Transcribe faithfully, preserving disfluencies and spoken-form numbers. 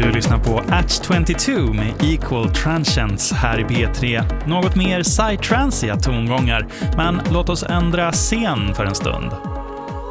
Du lyssnar på Atch tjugotvå med Equal Transients här i P tre. Något mer psytrance-iga tongångar, men låt oss ändra scen för en stund.